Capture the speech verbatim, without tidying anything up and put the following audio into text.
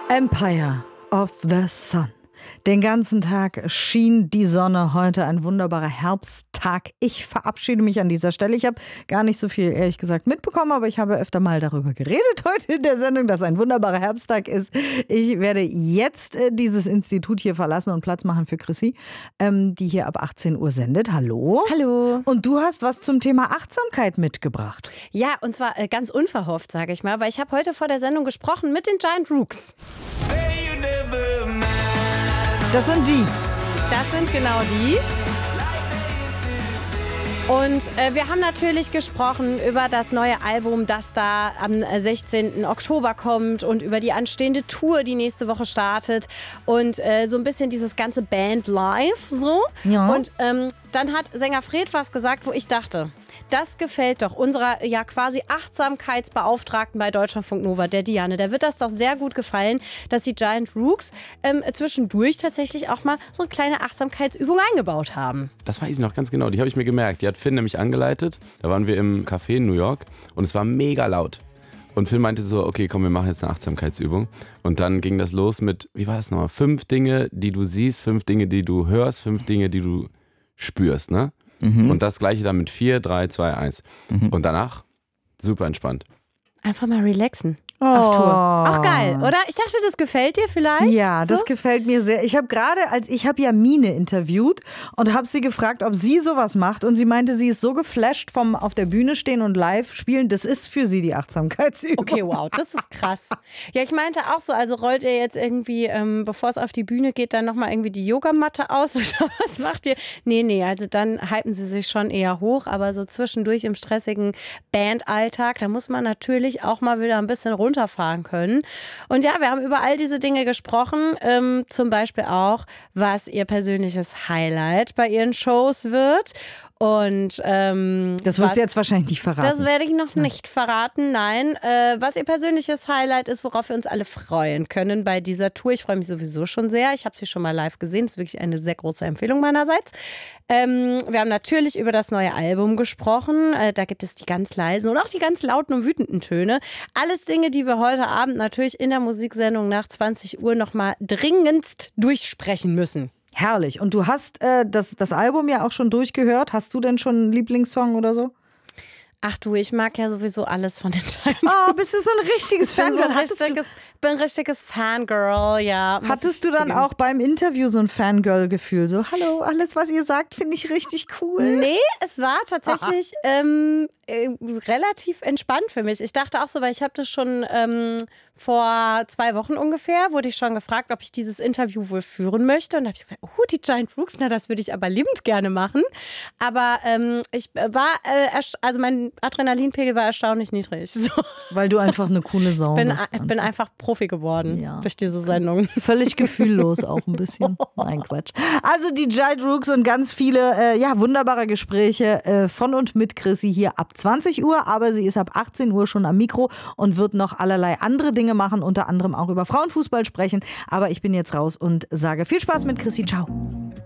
Empire of the Sun. Den ganzen Tag schien die Sonne, heute ein wunderbarer Herbsttag. Ich verabschiede mich an dieser Stelle. Ich habe gar nicht so viel, ehrlich gesagt, mitbekommen, aber ich habe öfter mal darüber geredet heute in der Sendung, dass ein wunderbarer Herbsttag ist. Ich werde jetzt äh, dieses Institut hier verlassen und Platz machen für Chrissy, ähm, die hier ab achtzehn Uhr sendet. Hallo. Hallo. Und du hast was zum Thema Achtsamkeit mitgebracht. Ja, und zwar äh, ganz unverhofft, sage ich mal, weil ich habe heute vor der Sendung gesprochen mit den Giant Rooks. Das sind die. Das sind genau die. Und äh, wir haben natürlich gesprochen über das neue Album, das da am sechzehnten Oktober kommt und über die anstehende Tour, die nächste Woche startet und äh, so ein bisschen dieses ganze Band live so. Ja. Und ähm, dann hat Sänger Fred was gesagt, wo ich dachte, das gefällt doch unserer ja quasi Achtsamkeitsbeauftragten bei Deutschlandfunk Nova, der Diane. Der wird das doch sehr gut gefallen, dass die Giant Rooks ähm, zwischendurch tatsächlich auch mal so eine kleine Achtsamkeitsübung eingebaut haben. Das weiß ich noch ganz genau, die habe ich mir gemerkt. Die hat Finn nämlich angeleitet. Da waren wir im Café in New York und es war mega laut. Und Finn meinte so, okay, komm, wir machen jetzt eine Achtsamkeitsübung. Und dann ging das los mit, wie war das nochmal? Fünf Dinge, die du siehst, fünf Dinge, die du hörst, fünf Dinge, die du spürst, ne? Mhm. Und das gleiche dann mit vier, drei, zwei, eins. Mhm. Und danach super entspannt. Einfach mal relaxen. Oh. Auf Tour. Auch geil, oder? Ich dachte, das gefällt dir vielleicht. Ja, so? Das gefällt mir sehr. Ich habe gerade, als ich habe ja Mine interviewt und habe sie gefragt, ob sie sowas macht. Und sie meinte, sie ist so geflasht vom auf der Bühne stehen und live spielen. Das ist für sie die Achtsamkeitsübung. Okay, wow, das ist krass. Ja, ich meinte auch so, also rollt ihr jetzt irgendwie, ähm, bevor es auf die Bühne geht, dann nochmal irgendwie die Yogamatte aus oder was macht ihr? Nee, nee, also dann hypen sie sich schon eher hoch, aber so zwischendurch im stressigen Bandalltag, da muss man natürlich auch mal wieder ein bisschen runterfahren können. Und ja, wir haben über all diese Dinge gesprochen, ähm, zum Beispiel auch, was ihr persönliches Highlight bei ihren Shows wird. Und ähm, das wirst was, du jetzt wahrscheinlich nicht verraten. Das werde ich noch nicht verraten, nein. Äh, was ihr persönliches Highlight ist, worauf wir uns alle freuen können bei dieser Tour. Ich freue mich sowieso schon sehr. Ich habe sie schon mal live gesehen. Das ist wirklich eine sehr große Empfehlung meinerseits. Ähm, wir haben natürlich über das neue Album gesprochen. Äh, da gibt es die ganz leisen und auch die ganz lauten und wütenden Töne. Alles Dinge, die wir heute Abend natürlich in der Musiksendung nach zwanzig Uhr nochmal dringendst durchsprechen müssen. Herrlich. Und du hast äh, das, das Album ja auch schon durchgehört. Hast du denn schon einen Lieblingssong oder so? Ach du, ich mag ja sowieso alles von den Giant. Oh, bist du so ein richtiges ich bin Fangirl? so ein richtiges, bin ein richtiges Fangirl, ja. Hattest du dann auch beim Interview so ein Fangirl-Gefühl? So, hallo, alles, was ihr sagt, finde ich richtig cool. Nee, es war tatsächlich ähm, äh, relativ entspannt für mich. Ich dachte auch so, weil ich habe das schon ähm, vor zwei Wochen ungefähr, wurde ich schon gefragt, ob ich dieses Interview wohl führen möchte. Und da habe ich gesagt, oh, die Giant Rooks, na, das würde ich aber liebend gerne machen. Aber ähm, ich war, äh, also mein Adrenalinpegel war erstaunlich niedrig. So. Weil du einfach eine coole Sau ich bin, bist. Ich bin einfach Profi geworden ja. durch diese Sendung. Völlig gefühllos auch ein bisschen. Nein, Quatsch. Also die Giant Rooks und ganz viele äh, ja, wunderbare Gespräche äh, von und mit Chrissy hier ab zwanzig Uhr. Aber sie ist ab achtzehn Uhr schon am Mikro und wird noch allerlei andere Dinge machen, unter anderem auch über Frauenfußball sprechen. Aber ich bin jetzt raus und sage viel Spaß mit Chrissy. Ciao.